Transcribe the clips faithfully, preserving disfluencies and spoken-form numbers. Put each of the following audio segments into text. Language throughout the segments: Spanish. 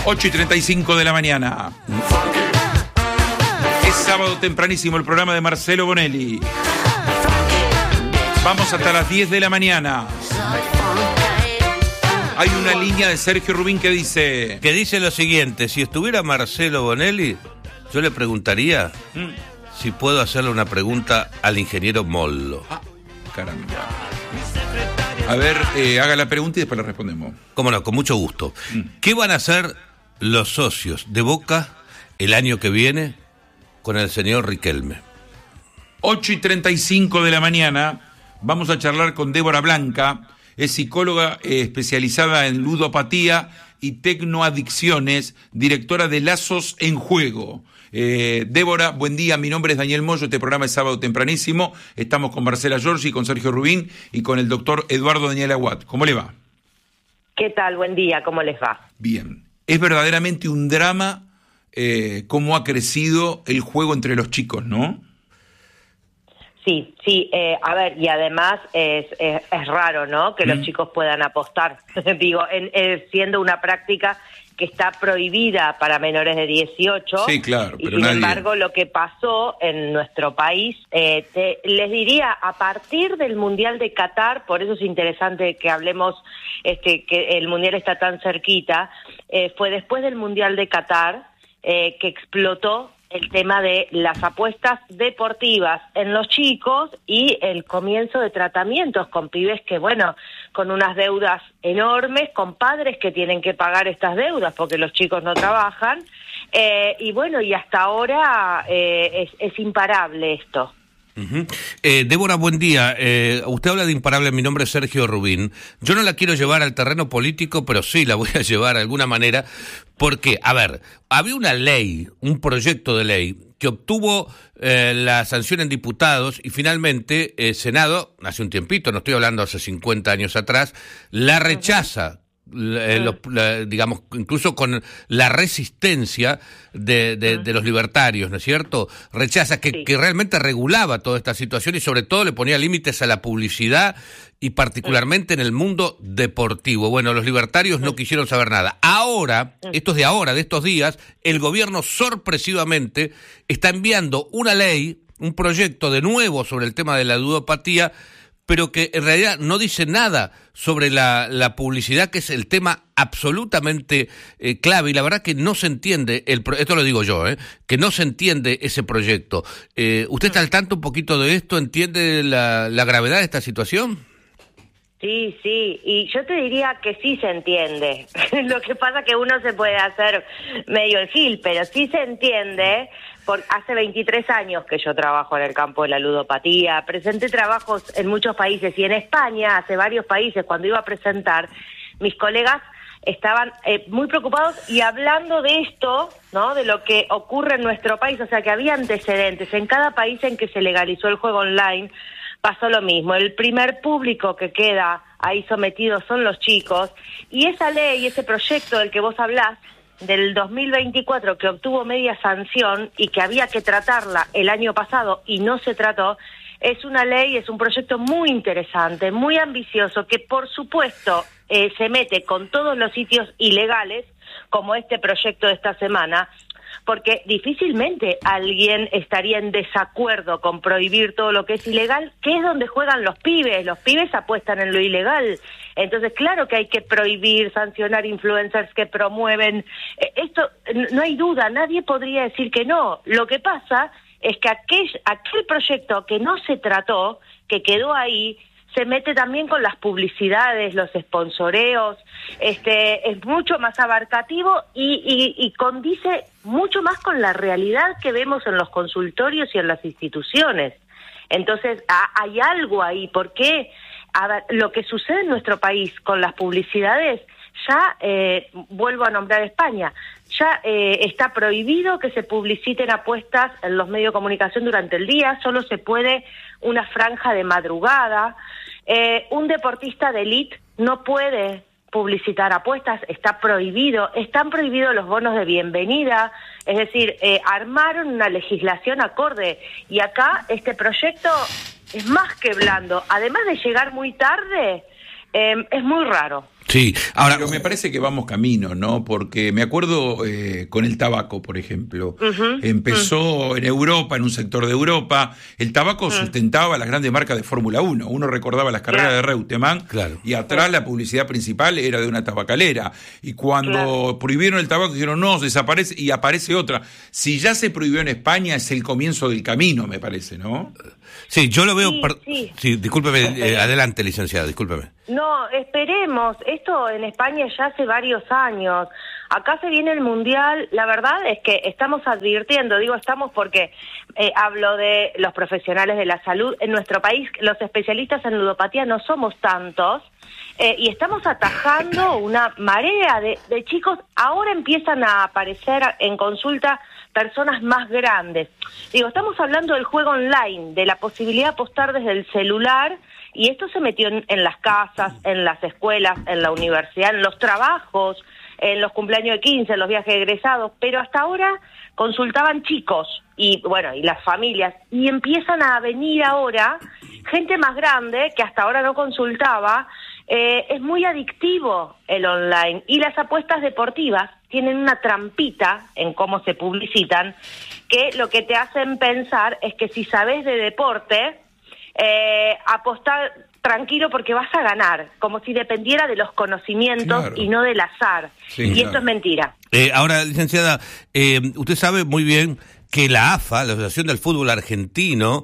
ocho y treinta y cinco de la mañana. Es sábado tempranísimo el programa de Marcelo Bonelli. Vamos hasta las diez de la mañana. Hay una línea de Sergio Rubín que dice... Que dice lo siguiente: si estuviera Marcelo Bonelli, yo le preguntaría ¿Mm? si puedo hacerle una pregunta al ingeniero Mollo. Ah, caramba. A ver, eh, haga la pregunta y después la respondemos. Cómo no, con mucho gusto. Mm. ¿Qué van a hacer los socios de Boca el año que viene con el señor Riquelme? ocho y treinta y cinco de la mañana vamos a charlar con Débora Blanca. Es psicóloga eh, especializada en ludopatía y tecnoadicciones, directora de Lazos en Juego. Eh, Débora, buen día, mi nombre es Daniel Moyo, este programa es sábado tempranísimo, estamos con Marcela Giorgi, con Sergio Rubín y con el doctor Eduardo Daniel Aguat. ¿Cómo le va? ¿Qué tal? Buen día, ¿cómo les va? Bien. Es verdaderamente un drama eh, cómo ha crecido el juego entre los chicos, ¿no? Sí, sí, eh, a ver, y además es, es, es raro, ¿no?, que mm. los chicos puedan apostar, digo, en, en, siendo una práctica que está prohibida para menores de dieciocho. Sí, claro, y pero sin nadie... embargo lo que pasó en nuestro país, eh, te, les diría, a partir del Mundial de Qatar, por eso es interesante que hablemos, este, que el Mundial está tan cerquita, eh, fue después del Mundial de Qatar eh, que explotó el tema de las apuestas deportivas en los chicos y el comienzo de tratamientos con pibes que, bueno, con unas deudas enormes, con padres que tienen que pagar estas deudas porque los chicos no trabajan, eh, y bueno, y hasta ahora eh, es, es imparable esto. Uh-huh. Eh, Débora, buen día. Eh, usted habla de imparable, mi nombre es Sergio Rubín. Yo no la quiero llevar al terreno político, pero sí la voy a llevar de alguna manera, porque, a ver, había una ley, un proyecto de ley, que obtuvo eh, la sanción en diputados y finalmente el Senado, hace un tiempito, no estoy hablando hace cincuenta años atrás, la rechaza. Uh-huh. La, la, la, digamos, incluso con la resistencia de, de, de los libertarios, ¿no es cierto? Rechaza que, sí. que realmente regulaba toda esta situación y sobre todo le ponía límites a la publicidad y particularmente sí. en el mundo deportivo. Bueno, los libertarios sí. no quisieron saber nada. Ahora, sí. esto es de ahora, de estos días, el gobierno sorpresivamente está enviando una ley, un proyecto de nuevo sobre el tema de la ludopatía, pero que en realidad no dice nada sobre la, la publicidad, que es el tema absolutamente eh, clave, y la verdad que no se entiende, el pro- esto lo digo yo, eh, que no se entiende ese proyecto. Eh, ¿Usted está al tanto un poquito de esto? ¿Entiende la, la gravedad de esta situación? Sí, sí, y yo te diría que sí se entiende. Lo que pasa es que uno se puede hacer medio el gil, pero sí se entiende. Por hace veintitrés años que yo trabajo en el campo de la ludopatía, presenté trabajos en muchos países y en España, hace varios países, cuando iba a presentar, mis colegas estaban eh, muy preocupados y hablando de esto, ¿no?, de lo que ocurre en nuestro país, o sea que había antecedentes. En cada país en que se legalizó el juego online pasó lo mismo. El primer público que queda ahí sometido son los chicos, y esa ley, ese proyecto del que vos hablás, del dos mil veinticuatro, que obtuvo media sanción y que había que tratarla el año pasado y no se trató, es una ley, es un proyecto muy interesante, muy ambicioso, que por supuesto eh, se mete con todos los sitios ilegales, como este proyecto de esta semana, porque difícilmente alguien estaría en desacuerdo con prohibir todo lo que es ilegal, que es donde juegan los pibes. Los pibes apuestan en lo ilegal. Entonces, claro que hay que prohibir, sancionar influencers que promueven. Esto, no hay duda, nadie podría decir que no. Lo que pasa es que aquel, aquel proyecto que no se trató, que quedó ahí, se mete también con las publicidades, los sponsoreos, este, es mucho más abarcativo y, y, y condice mucho más con la realidad que vemos en los consultorios y en las instituciones. Entonces, a, hay algo ahí, porque a ver, lo que sucede en nuestro país con las publicidades, ya, eh, vuelvo a nombrar España, ya eh, está prohibido que se publiciten apuestas en los medios de comunicación durante el día, solo se puede una franja de madrugada. Eh, un deportista de élite no puede publicitar apuestas, está prohibido, están prohibidos los bonos de bienvenida, es decir, eh, armaron una legislación acorde, y acá este proyecto es más que blando, además de llegar muy tarde, eh, es muy raro. Sí, ahora... Pero me parece que vamos camino, ¿no? Porque me acuerdo eh, con el tabaco, por ejemplo. Uh-huh. Empezó uh-huh. en Europa, en un sector de Europa. El tabaco uh-huh. sustentaba las grandes marcas de Fórmula uno. Uno recordaba las carreras claro. de Reutemann. Claro. Y atrás uh-huh. la publicidad principal era de una tabacalera. Y cuando claro. prohibieron el tabaco, dijeron, no, desaparece y aparece otra. Si ya se prohibió en España, es el comienzo del camino, me parece, ¿no? Sí, yo lo veo... Sí, per... sí. sí discúlpeme, eh, adelante, licenciada, discúlpeme. No, esperemos. Esto en España ya hace varios años. Acá se viene el Mundial. La verdad es que estamos advirtiendo, digo estamos porque eh, hablo de los profesionales de la salud. En nuestro país, los especialistas en ludopatía no somos tantos. Eh, y estamos atajando una marea de, de chicos. Ahora empiezan a aparecer en consulta personas más grandes. Digo, estamos hablando del juego online, de la posibilidad de apostar desde el celular, y esto se metió en, en las casas, en las escuelas, en la universidad, en los trabajos, en los cumpleaños de quince, en los viajes egresados, pero hasta ahora consultaban chicos y bueno, y las familias, y empiezan a venir ahora gente más grande que hasta ahora no consultaba. Eh, es muy adictivo el online, y las apuestas deportivas tienen una trampita en cómo se publicitan, que lo que te hacen pensar es que si sabes de deporte, eh, apostar tranquilo porque vas a ganar, como si dependiera de los conocimientos claro. y no del azar. Sí, y claro. esto es mentira. Eh, ahora, licenciada, eh, usted sabe muy bien que la A F A, la Asociación del Fútbol Argentino,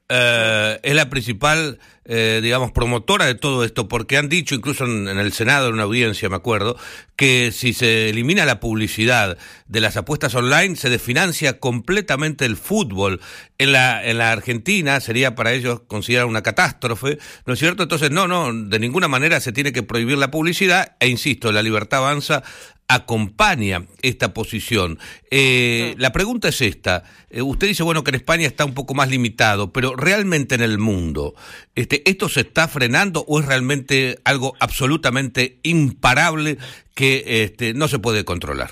Uh, es la principal, eh, digamos, promotora de todo esto, porque han dicho, incluso en, en el Senado, en una audiencia, me acuerdo, que si se elimina la publicidad de las apuestas online, se desfinancia completamente el fútbol. En la, en la Argentina sería para ellos considerar una catástrofe, ¿no es cierto? Entonces, no, no, de ninguna manera se tiene que prohibir la publicidad, e insisto, La Libertad Avanza acompaña esta posición. Eh, la pregunta es esta. Eh, usted dice, bueno, que en España está un poco más limitado, pero realmente en el mundo, este, ¿esto se está frenando o es realmente algo absolutamente imparable que este, no se puede controlar?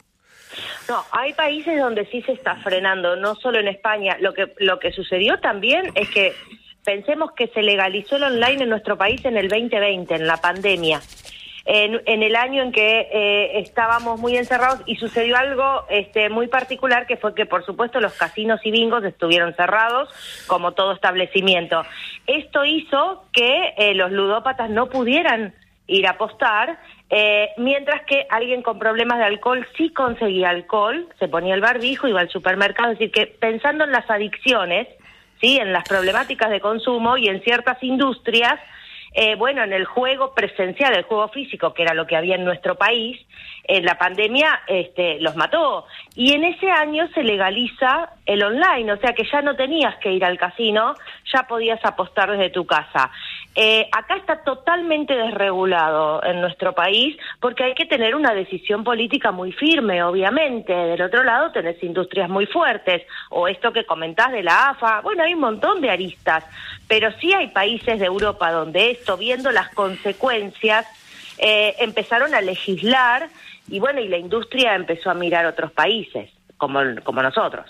No, hay países donde sí se está frenando, no solo en España. Lo que, lo que sucedió también es que pensemos que se legalizó el online en nuestro país en el veinte veinte, en la pandemia. En, en el año en que eh, estábamos muy encerrados, y sucedió algo este, muy particular, que fue que, por supuesto, los casinos y bingos estuvieron cerrados, como todo establecimiento. Esto hizo que eh, los ludópatas no pudieran ir a apostar, eh, mientras que alguien con problemas de alcohol sí conseguía alcohol, se ponía el barbijo, iba al supermercado. Es decir, que pensando en las adicciones, sí, en las problemáticas de consumo y en ciertas industrias, Eh, bueno, en el juego presencial, el juego físico, que era lo que había en nuestro país, en la pandemia este, los mató. Y en ese año se legaliza el online, o sea que ya no tenías que ir al casino, ya podías apostar desde tu casa. Eh, acá está totalmente desregulado en nuestro país, porque hay que tener una decisión política muy firme, obviamente. Del otro lado tenés industrias muy fuertes, o esto que comentás de la A F A, bueno, hay un montón de aristas, pero sí hay países de Europa donde esto, viendo las consecuencias, eh, empezaron a legislar, y bueno, y la industria empezó a mirar otros países, como, como nosotros.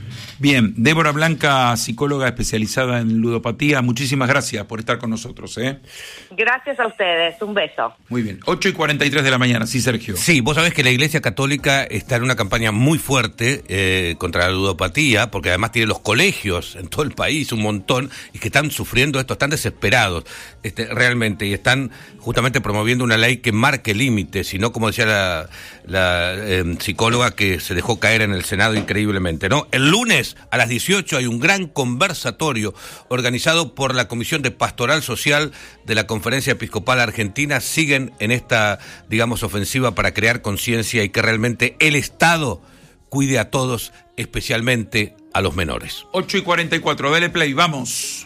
Bien, Débora Blanca, psicóloga especializada en ludopatía, muchísimas gracias por estar con nosotros, ¿eh? Gracias a ustedes, un beso. Muy bien, ocho y cuarenta y tres de la mañana, sí, Sergio. Sí, vos sabés que la Iglesia Católica está en una campaña muy fuerte eh, contra la ludopatía, porque además tiene los colegios en todo el país, un montón, y que están sufriendo esto, están desesperados, este, realmente, y están justamente promoviendo una ley que marque límites, y no, como decía la, la eh, psicóloga, que se dejó caer en el Senado increíblemente, ¿no? El lunes a las dieciocho hay un gran conversatorio organizado por la Comisión de Pastoral Social de la Conferencia Episcopal Argentina. Siguen en esta, digamos, ofensiva para crear conciencia y que realmente el Estado cuide a todos, especialmente a los menores. ocho y cuarenta y cuatro, dale play, vamos.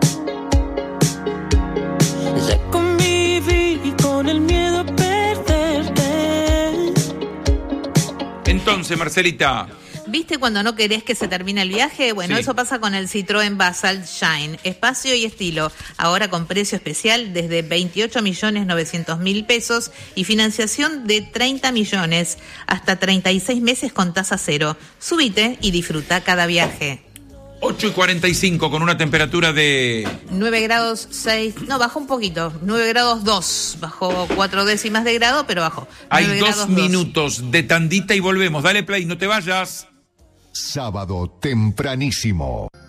Ya conviví con el miedo a perderte. Entonces, Marcelita, ¿viste cuando no querés que se termine el viaje? Bueno, sí. Eso pasa con el Citroën Basalt Shine. Espacio y estilo. Ahora con precio especial desde veintiocho millones novecientos mil pesos y financiación de treinta millones hasta treinta y seis meses con tasa cero. Subite y disfruta cada viaje. ocho y cuarenta y cinco con una temperatura de... nueve grados seis, no, bajó un poquito, nueve grados dos, bajó cuatro décimas de grado, pero bajó. Hay dos minutos de tandita y volvemos. Dale play, no te vayas. Sábado tempranísimo.